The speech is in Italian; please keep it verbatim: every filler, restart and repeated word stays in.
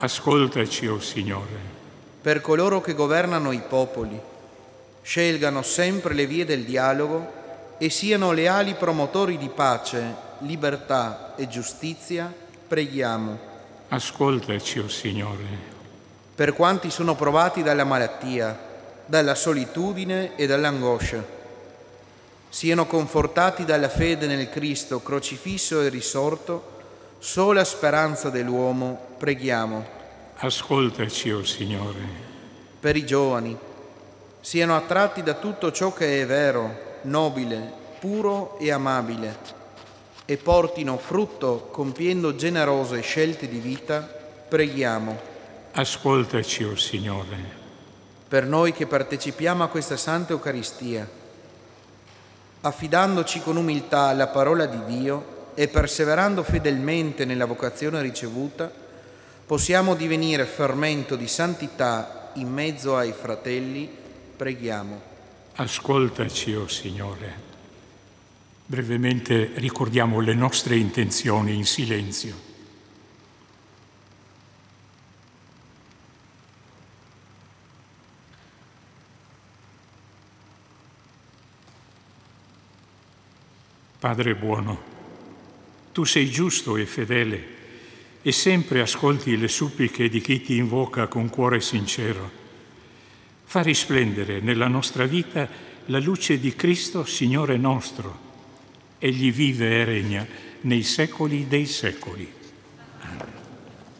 Ascoltaci, o Signore. Per coloro che governano i popoli, scelgano sempre le vie del dialogo e siano leali promotori di pace, libertà e giustizia, preghiamo. Ascoltaci, o Signore. Per quanti sono provati dalla malattia, dalla solitudine e dall'angoscia, siano confortati dalla fede nel Cristo crocifisso e risorto, sola speranza dell'uomo, preghiamo. Ascoltaci, o Signore. Per i giovani, siano attratti da tutto ciò che è vero, nobile, puro e amabile, e portino frutto compiendo generose scelte di vita, preghiamo. Ascoltaci, o Signore. Per noi che partecipiamo a questa Santa Eucaristia, affidandoci con umiltà alla parola di Dio e perseverando fedelmente nella vocazione ricevuta, possiamo divenire fermento di santità in mezzo ai fratelli, preghiamo. Ascoltaci, o Signore. Brevemente ricordiamo le nostre intenzioni in silenzio. Padre buono, tu sei giusto e fedele e sempre ascolti le suppliche di chi ti invoca con cuore sincero. Fa risplendere nella nostra vita la luce di Cristo, Signore nostro. Egli vive e regna nei secoli dei secoli. Amen.